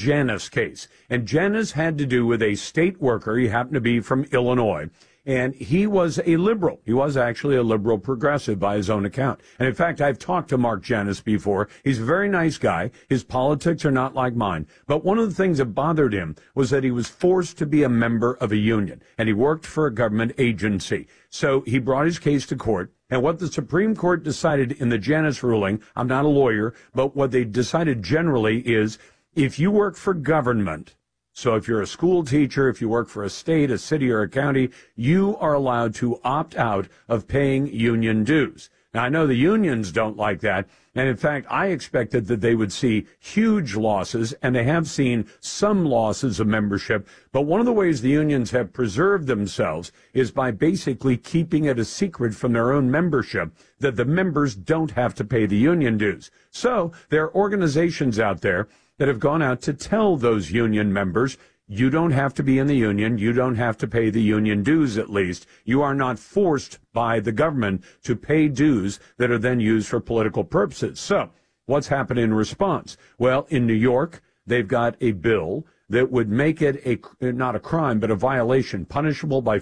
Janus case. And Janus had to do with a state worker. He happened to be from Illinois. And he was a liberal. He was actually a liberal progressive by his own account. And in fact, I've talked to Mark Janus before. He's a very nice guy. His politics are not like mine. But one of the things that bothered him was that he was forced to be a member of a union. And he worked for a government agency. So he brought his case to court. And what the Supreme Court decided in the Janus ruling, I'm not a lawyer, but what they decided generally is if you work for government, so if you're a school teacher, if you work for a state, a city, or a county, you are allowed to opt out of paying union dues. Now, I know the unions don't like that, and in fact, I expected that they would see huge losses, and they have seen some losses of membership, but one of the ways the unions have preserved themselves is by basically keeping it a secret from their own membership that the members don't have to pay the union dues. So there are organizations out there that have gone out to tell those union members, you don't have to be in the union, you don't have to pay the union dues at least. You are not forced by the government to pay dues that are then used for political purposes. So what's happened in response? Well, in New York, they've got a bill that would make it not a crime, but a violation, punishable by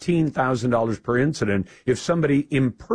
$15,000 per incident if somebody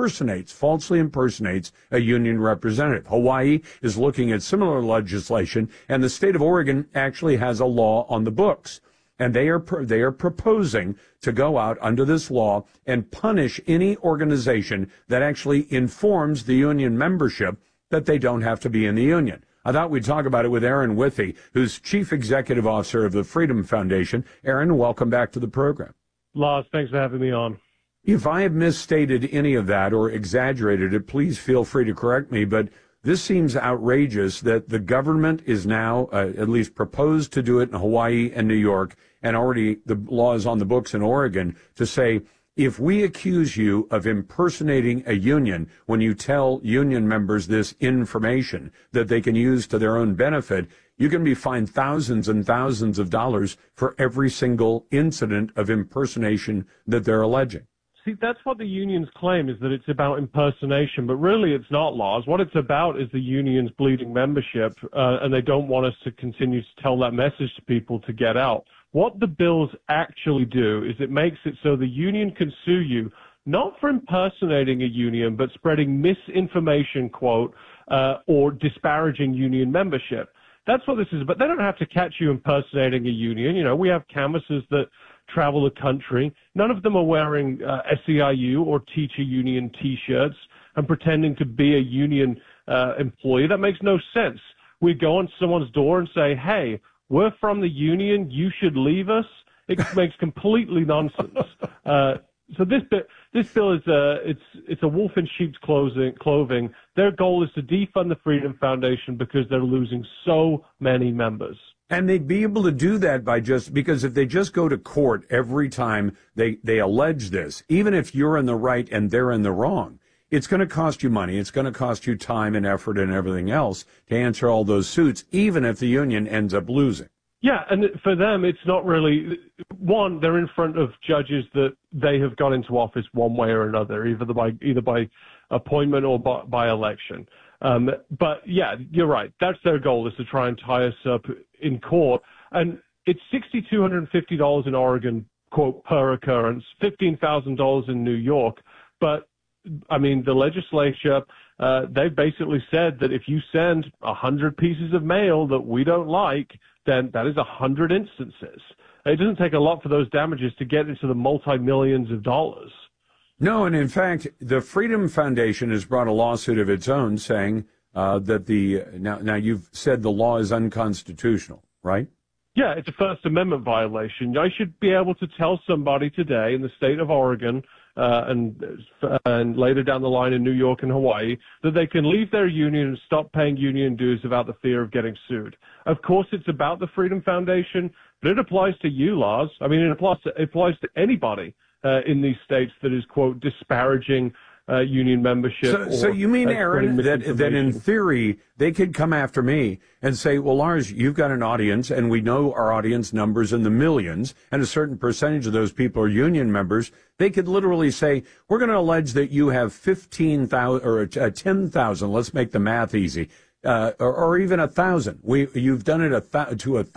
falsely impersonates a union representative. Hawaii is looking at similar legislation, and the state of Oregon actually has a law on the books. And they are proposing to go out under this law and punish any organization that actually informs the union membership that they don't have to be in the union. I thought we'd talk about it with Aaron Withey, who's Chief Executive Officer of the Freedom Foundation. Aaron, welcome back to the program. Lars, thanks for having me on. If I have misstated any of that or exaggerated it, please feel free to correct me, but this seems outrageous that the government is now at least proposed to do it in Hawaii and New York, and already the law is on the books in Oregon to say, if we accuse you of impersonating a union when you tell union members this information that they can use to their own benefit, you can be fined thousands and thousands of dollars for every single incident of impersonation that they're alleging. See, that's what the unions claim, is that it's about impersonation, but really it's not, Lars. What it's about is the union's bleeding membership, and they don't want us to continue to tell that message to people to get out. What the bills actually do is it makes it so the union can sue you, not for impersonating a union, but spreading misinformation, quote, or disparaging union membership. That's what this is. But they don't have to catch you impersonating a union. You know, we have canvassers that travel the country. None of them are wearing SEIU or teacher union T-shirts and pretending to be a union employee. That makes no sense. We go on someone's door and say, hey, we're from the union, you should leave us. It makes completely nonsense. So this bill is it's a wolf in sheep's clothing. Their goal is to defund the Freedom Foundation because they're losing so many members. And they'd be able to do that because if they just go to court every time they allege this, even if you're in the right and they're in the wrong, it's going to cost you money. It's going to cost you time and effort and everything else to answer all those suits, even if the union ends up losing. Yeah, and for them, it's not really, one, they're in front of judges that they have got into office one way or another, either by appointment or by election. But yeah, you're right. That's their goal, is to try and tie us up in court. And it's $6,250 in Oregon, quote, per occurrence, $15,000 in New York. But I mean, the legislature, they've basically said that if you send 100 pieces of mail that we don't like, then that is 100 instances. It doesn't take a lot for those damages to get into the multi-millions of dollars. No, and in fact, the Freedom Foundation has brought a lawsuit of its own saying that now you've said the law is unconstitutional, right? Yeah, it's a First Amendment violation. I should be able to tell somebody today in the state of Oregon and later down the line in New York and Hawaii that they can leave their union and stop paying union dues without the fear of getting sued. Of course, it's about the Freedom Foundation, but it applies to you, Lars. I mean, it applies to anybody in these states that is, quote, disparaging union membership. So you mean, Aaron, that in theory they could come after me and say, well, Lars, you've got an audience, and we know our audience numbers in the millions, and a certain percentage of those people are union members. They could literally say, we're going to allege that you have 15,000 or 10,000. Let's make the math easy, or even 1,000. You've done it to 1,000.